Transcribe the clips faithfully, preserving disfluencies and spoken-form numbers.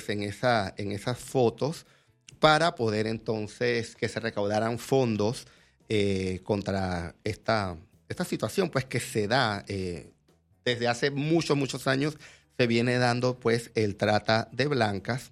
pues en, esa, en esas fotos para poder entonces que se recaudaran fondos eh, contra esta, esta situación pues que se da eh, desde hace muchos, muchos años. Se viene dando pues el trata de blancas.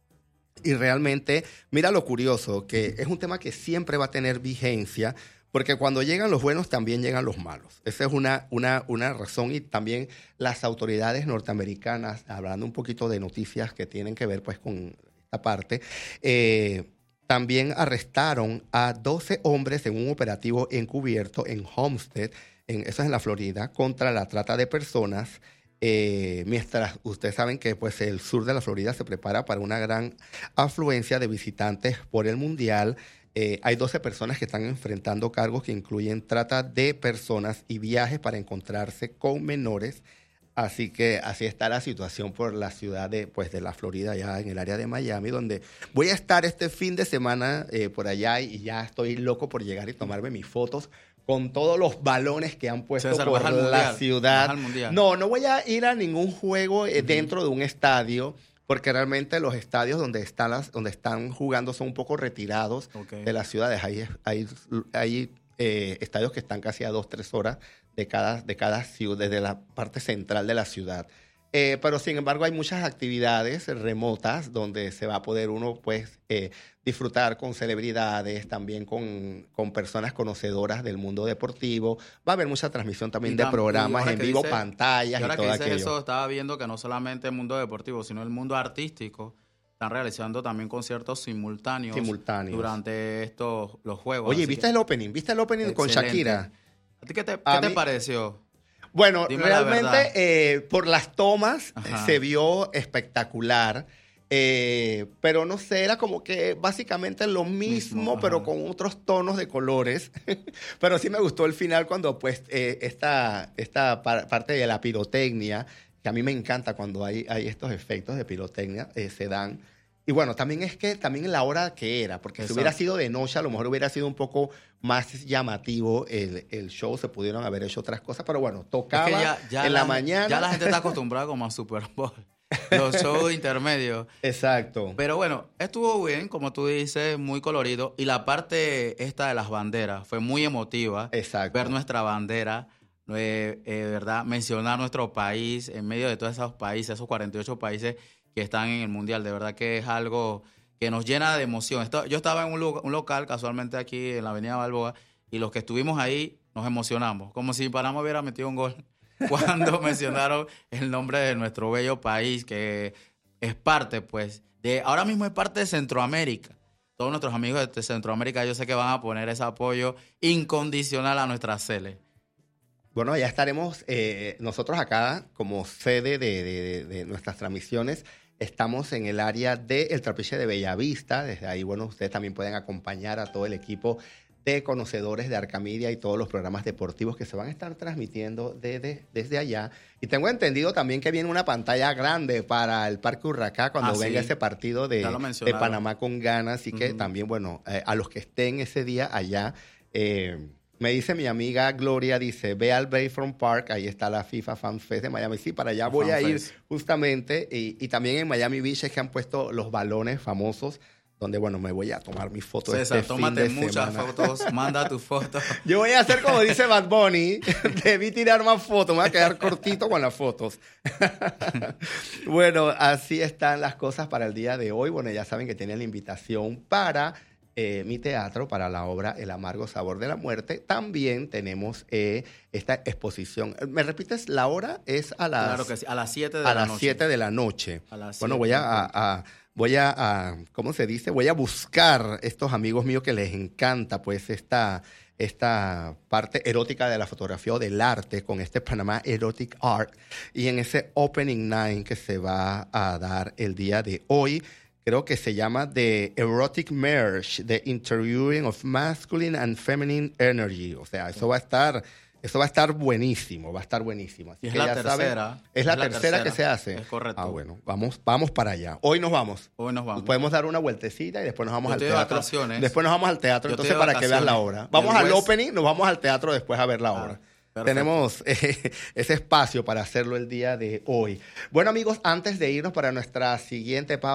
Y realmente, mira lo curioso, que es un tema que siempre va a tener vigencia, porque cuando llegan los buenos también llegan los malos. Esa es una, una, una razón, y también las autoridades norteamericanas, hablando un poquito de noticias que tienen que ver pues con esta parte, eh, también arrestaron a doce hombres en un operativo encubierto en Homestead, en, eso es en la Florida, contra la trata de personas. Eh, mientras ustedes saben que pues, el sur de la Florida se prepara para una gran afluencia de visitantes por el Mundial, eh, hay doce personas que están enfrentando cargos que incluyen trata de personas y viajes para encontrarse con menores. Así que así está la situación por la ciudad de, pues, de la Florida, ya en el área de Miami, donde voy a estar este fin de semana eh, por allá, y ya estoy loco por llegar y tomarme mis fotos con todos los balones que han puesto César, por la mundial, ciudad. Mundial. No, no voy a ir a ningún juego eh, uh-huh. dentro de un estadio, porque realmente los estadios donde están, las, donde están jugando son un poco retirados okay. de las ciudades. Hay, hay, hay eh, estadios que están casi a dos, tres horas de cada, de cada ciudad, desde la parte central de la ciudad. Eh, pero sin embargo hay muchas actividades remotas donde se va a poder uno pues eh, disfrutar con celebridades, también con, con personas conocedoras del mundo deportivo. Va a haber mucha transmisión también y de programas en vivo, dice, pantallas y, y, y todo que aquello. Eso estaba viendo que no solamente el mundo deportivo, sino el mundo artístico están realizando también conciertos simultáneos, simultáneos. durante estos los juegos. Oye, ¿viste que... el opening? ¿Viste el opening Excelente. con Shakira? ¿A ti qué te, qué te mí... pareció? Bueno, Dime realmente eh, por las tomas Ajá. se vio espectacular, eh, pero no sé, era como que básicamente lo mismo, mismo pero con otros tonos de colores. Pero sí me gustó el final cuando pues eh, esta, esta par- parte de la pirotecnia, que a mí me encanta cuando hay, hay estos efectos de pirotecnia, eh, se dan. Y bueno, también es que también la hora que era, porque Exacto. si hubiera sido de noche, a lo mejor hubiera sido un poco más llamativo el, el show, se pudieron haber hecho otras cosas, pero bueno, tocaba es que ya, ya en la, la mañana. Ya la gente está acostumbrada como a Super Bowl, los shows intermedios. Exacto. Pero bueno, estuvo bien, como tú dices, muy colorido, y la parte esta de las banderas fue muy emotiva. Exacto. Ver nuestra bandera, eh, eh, ¿verdad? Mencionar nuestro país en medio de todos esos países, esos cuarenta y ocho países que están en el Mundial. De verdad que es algo que nos llena de emoción. Esto, yo estaba en un, lo, un local, casualmente aquí en la avenida Balboa, y los que estuvimos ahí nos emocionamos, como si Panamá hubiera metido un gol cuando mencionaron el nombre de nuestro bello país, que es parte, pues, de ahora mismo es parte de Centroamérica. Todos nuestros amigos de Centroamérica, yo sé que van a poner ese apoyo incondicional a nuestra Sele. Bueno, ya estaremos eh, nosotros acá como sede de, de, de nuestras transmisiones. Estamos en el área del Trapiche de Bellavista. Desde ahí, bueno, ustedes también pueden acompañar a todo el equipo de conocedores de Arcamedia y todos los programas deportivos que se van a estar transmitiendo desde, desde allá. Y tengo entendido también que viene una pantalla grande para el Parque Urracá cuando ah, venga sí. ese partido de, de Panamá con Ghana. Así que uh-huh. también, bueno, eh, a los que estén ese día allá... Eh, Me dice mi amiga Gloria, dice, ve al Bayfront Park, ahí está la FIFA Fan Fest de Miami. Sí, para allá voy a ir justamente. Y, y también en Miami Beach es que han puesto los balones famosos, donde, bueno, me voy a tomar mis fotos César, este tómate fin de muchas semana. fotos, manda tus fotos. Yo voy a hacer como dice Bad Bunny, debí tirar más fotos, me voy a quedar cortito con las fotos. Bueno, así están las cosas para el día de hoy. Bueno, ya saben que tienen la invitación para... Eh, mi teatro para la obra El amargo sabor de la muerte. También tenemos eh, esta exposición. ¿Me repites? La hora es a las... Claro que sí, a las siete de a la las noche. siete de la noche. A las bueno, siete voy a, a, a, voy a, a, ¿cómo se dice? Voy a buscar estos amigos míos que les encanta, pues, esta, esta parte erótica de la fotografía o del arte con este Panamá Erotic Art. Y en ese Opening Night que se va a dar el día de hoy, creo que se llama The Erotic Merge, The Interviewing of Masculine and Feminine Energy. O sea, eso va a estar, eso va a estar buenísimo, va a estar buenísimo. Así y es que la ya tercera. Saben, es, es la, la tercera, tercera que se hace. Es correcto. Ah, bueno, vamos, vamos para allá. Hoy nos vamos. Hoy nos vamos. Podemos dar una vueltecita y después nos vamos Yo al estoy teatro. De vacaciones. Después nos vamos al teatro, Yo entonces para que veas la obra. Vamos al West... opening, nos vamos al teatro después a ver la obra. Ah. Perfecto. Tenemos eh, ese espacio para hacerlo el día de hoy. Bueno, amigos, antes de irnos para nuestra siguiente pausa,